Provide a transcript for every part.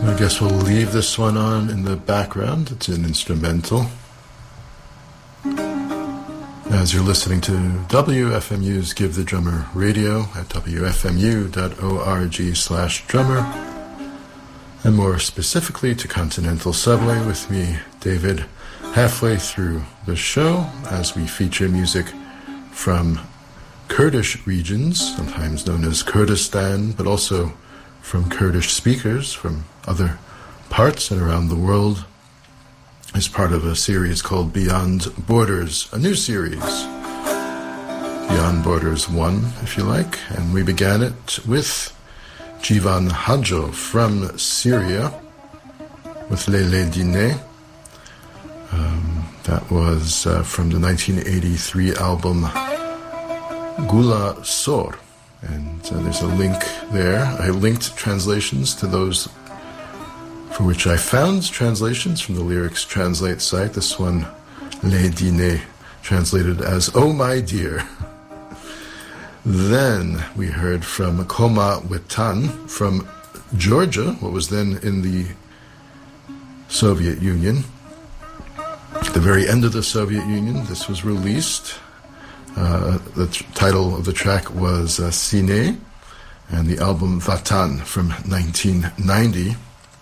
I guess we'll leave this one on in the background. It's an instrumental. As you're listening to WFMU's Give the Drummer Radio at wfmu.org/drummer, and more specifically to Continental Subway with me, David, halfway through the show as we feature music from Kurdish regions, sometimes known as Kurdistan, but also from Kurdish speakers from other parts and around the world, as part of a series called Beyond Borders, a new series, Beyond Borders 1, if you like, and we began it with Jivan Hadjo from Syria with Lele Dine. That was from the 1983 album Gula Sor. And there's a link there. I linked translations to those for which I found translations from the Lyrics Translate site. This one, Le Dine, translated as "Oh my dear." Then we heard from Koma Wetan from Georgia, what was then in the Soviet Union. At the very end of the Soviet Union, this was released. The title of the track was Sine, and the album Vatan from 1990.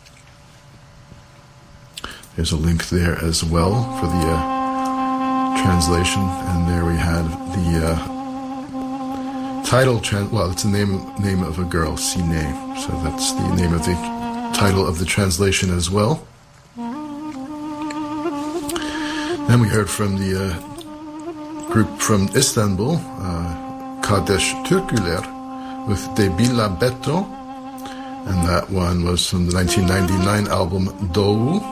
There's a link there as well for the translation, and there we had the title. It's the name of a girl, Sine. So that's the name of the title of the translation as well. Then we heard from the group from Istanbul, Kardeş Türküler, with Debila Beto, and that one was from the 1999 album Doğu.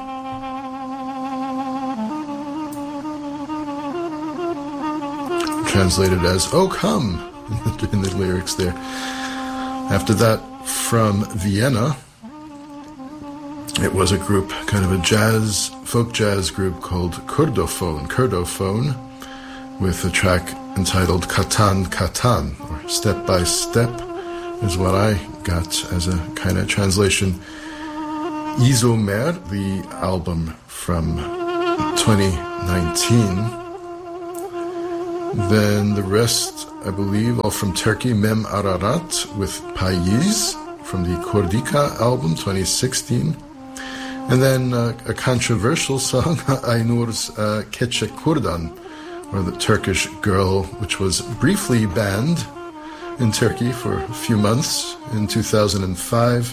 Translated as "Oh come" in the lyrics there. After that, from Vienna, it was a group, kind of a folk jazz group called Kurdophone, with a track entitled Katan Katan, or Step by Step, is what I got as a kind of translation. Izomer, the album from 2019. Then the rest, I believe, all from Turkey, Mem Ararat with Payiz from the Kordika album, 2016. And then a controversial song, Aynur's Keçe Kurdan, or the Turkish girl, which was briefly banned in Turkey for a few months in 2005.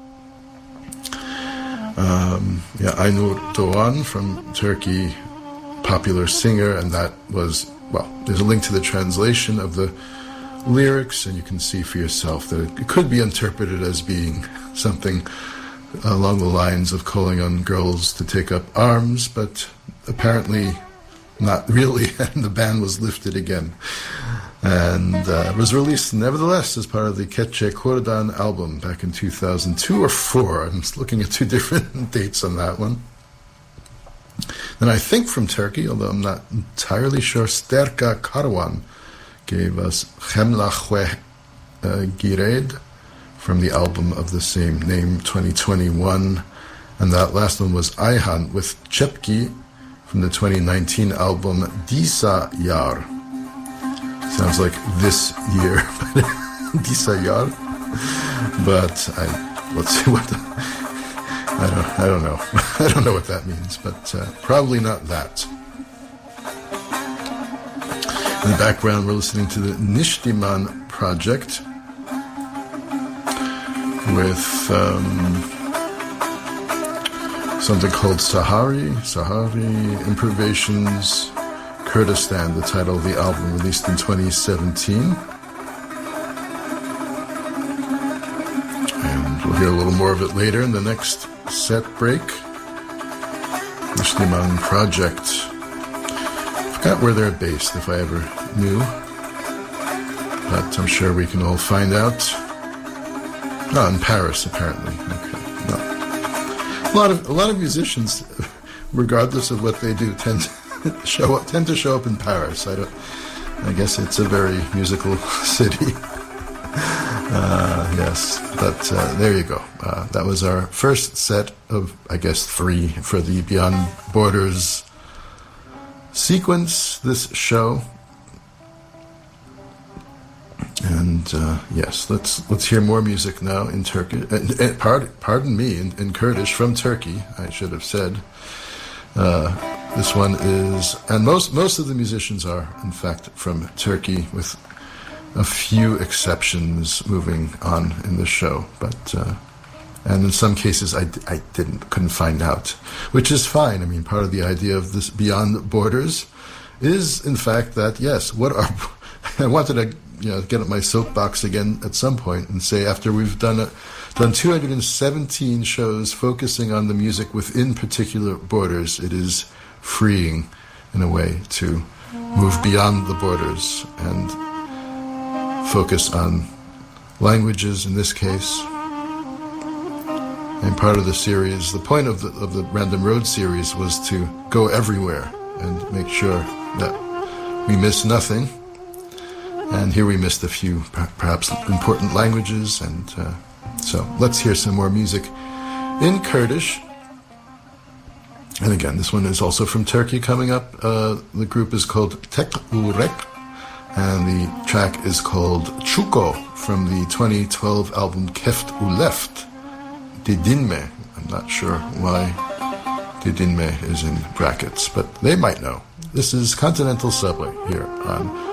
Aynur Doğan from Turkey, popular singer, and that was, there's a link to the translation of the lyrics, and you can see for yourself that it could be interpreted as being something along the lines of calling on girls to take up arms, but apparently not really, and the ban was lifted again. And was released nevertheless as part of the Keçe Kurdan album back in 2002 or 4. I'm just looking at two different dates on that one. Then I think from Turkey, although I'm not entirely sure, Sterka Karwan gave us Khemlahwe Gired from the album of the same name, 2021. And that last one was Ayhan with Chepki from the 2019 album Disa Yar. Sounds like this year, Disa Yar. But let's see what... I don't know. I don't know what that means, but probably not that. In the background, we're listening to the Nishtiman Project with something called Sahari Improvisations Kurdistan, the title of the album, released in 2017. And we'll hear a little more of it later in the next set break. Nishtiman Project. I forgot where they're based, if I ever knew. But I'm sure we can all find out. Oh, in Paris, apparently. Okay. No. A lot of musicians, regardless of what they do, tend to show up in Paris. I guess it's a very musical city. Yes, but there you go. That was our first set of, I guess, 3 for the Beyond Borders sequence, this show. And yes, let's hear more music now in Turkish. Pardon me, in Kurdish from Turkey. I should have said. This one is, and most of the musicians are, in fact, from Turkey, with a few exceptions moving on in the show. But and in some cases, I couldn't find out, which is fine. I mean, part of the idea of this Beyond Borders is, in fact, that yes, I wanted to get at my soapbox again at some point and say, after we've done 217 shows focusing on the music within particular borders, it is freeing in a way to move beyond the borders and focus on languages in this case. And part of the series, the point of the Random Road series was to go everywhere and make sure that we miss nothing. And here we missed a few perhaps important languages, and so let's hear some more music in Kurdish. And again, this one is also from Turkey coming up. The group is called Tek Urek, and the track is called Chuko from the 2012 album Keft Uleft. Didinme. I'm not sure why Didinme is in brackets, but they might know. This is Continental Subway here on